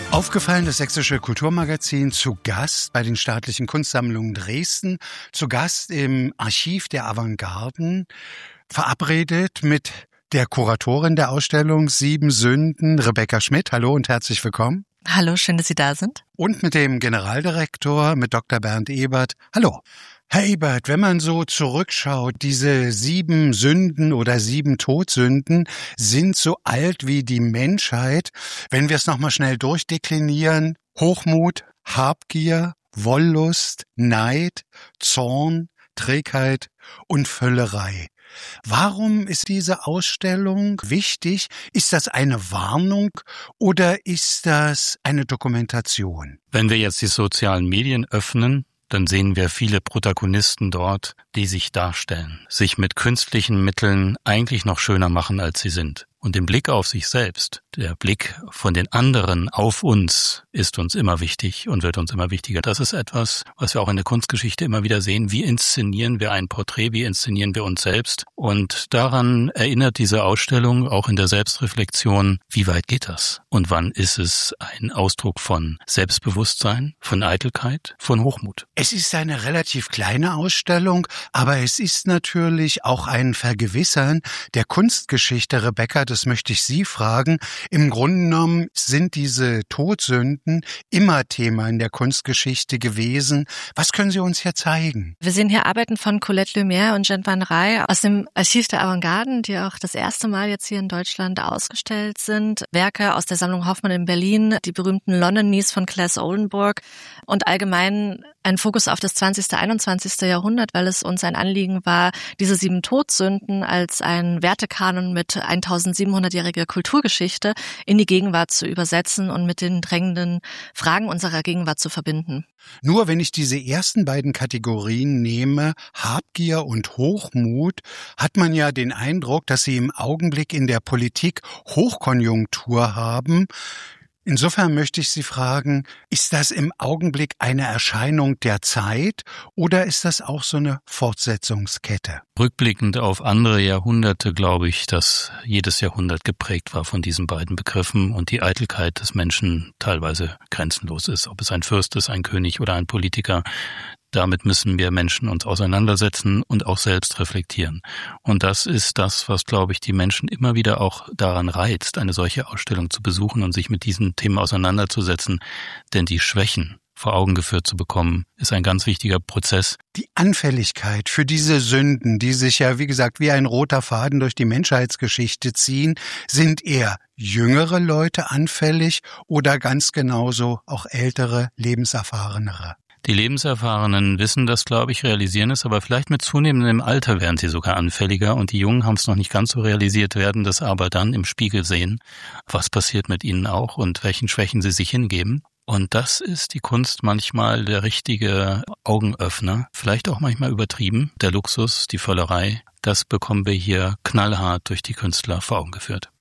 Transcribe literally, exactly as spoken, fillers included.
Aufgefallen, das Sächsische Kulturmagazin zu Gast bei den Staatlichen Kunstsammlungen Dresden, zu Gast im Archiv der Avantgarden, verabredet mit der Kuratorin der Ausstellung Sieben Sünden, Rebecca Schmidt. Hallo und herzlich willkommen. Hallo, schön, dass Sie da sind. Und mit dem Generaldirektor, mit Doktor Bernd Ebert. Hallo. Herr Ebert, wenn man so zurückschaut, diese sieben Sünden oder sieben Todsünden sind so alt wie die Menschheit. Wenn wir es nochmal schnell durchdeklinieren: Hochmut, Habgier, Wollust, Neid, Zorn, Trägheit und Völlerei. Warum ist diese Ausstellung wichtig? Ist das eine Warnung oder ist das eine Dokumentation? Wenn wir jetzt die sozialen Medien öffnen, dann sehen wir viele Protagonisten dort, die sich darstellen, sich mit künstlichen Mitteln eigentlich noch schöner machen, als sie sind. Und den Blick auf sich selbst, der Blick von den anderen auf uns, ist uns immer wichtig und wird uns immer wichtiger. Das ist etwas, was wir auch in der Kunstgeschichte immer wieder sehen. Wie inszenieren wir ein Porträt? Wie inszenieren wir uns selbst? Und daran erinnert diese Ausstellung auch in der Selbstreflexion, wie weit geht das? Und wann ist es ein Ausdruck von Selbstbewusstsein, von Eitelkeit, von Hochmut? Es ist eine relativ kleine Ausstellung, aber es ist natürlich auch ein Vergewissern der Kunstgeschichte. Rebecca, das möchte ich Sie fragen. Im Grunde genommen sind diese Todsünden immer Thema in der Kunstgeschichte gewesen. Was können Sie uns hier zeigen? Wir sehen hier Arbeiten von Colette Lumière und Jen van Rij aus dem Archiv der Avantgarden, die auch das erste Mal jetzt hier in Deutschland ausgestellt sind. Werke aus der Sammlung Hoffmann in Berlin, die berühmten Londonies von Claes Oldenburg und allgemein ein Fokus auf das zwanzigste, einundzwanzigste Jahrhundert, weil es uns ein Anliegen war, diese sieben Todsünden als ein Wertekanon mit eintausendsiebenhundertjähriger Kulturgeschichte in die Gegenwart zu übersetzen und mit den drängenden Fragen unserer Gegenwart zu verbinden. Nur wenn ich diese ersten beiden Kategorien nehme, Habgier und Hochmut, hat man ja den Eindruck, dass sie im Augenblick in der Politik Hochkonjunktur haben. Insofern möchte ich Sie fragen, ist das im Augenblick eine Erscheinung der Zeit oder ist das auch so eine Fortsetzungskette? Rückblickend auf andere Jahrhunderte glaube ich, dass jedes Jahrhundert geprägt war von diesen beiden Begriffen und die Eitelkeit des Menschen teilweise grenzenlos ist. Ob es ein Fürst ist, ein König oder ein Politiker. Damit müssen wir Menschen uns auseinandersetzen und auch selbst reflektieren. Und das ist das, was, glaube ich, die Menschen immer wieder auch daran reizt, eine solche Ausstellung zu besuchen und sich mit diesen Themen auseinanderzusetzen. Denn die Schwächen vor Augen geführt zu bekommen, ist ein ganz wichtiger Prozess. Die Anfälligkeit für diese Sünden, die sich ja, wie gesagt, wie ein roter Faden durch die Menschheitsgeschichte ziehen, sind eher jüngere Leute anfällig oder ganz genauso auch ältere, lebenserfahrenere? Die Lebenserfahrenen wissen das, glaube ich, realisieren es, aber vielleicht mit zunehmendem Alter werden sie sogar anfälliger und die Jungen haben es noch nicht ganz so realisiert, werden das aber dann im Spiegel sehen, was passiert mit ihnen auch und welchen Schwächen sie sich hingeben. Und das ist die Kunst manchmal der richtige Augenöffner, vielleicht auch manchmal übertrieben. Der Luxus, die Völlerei, das bekommen wir hier knallhart durch die Künstler vor Augen geführt.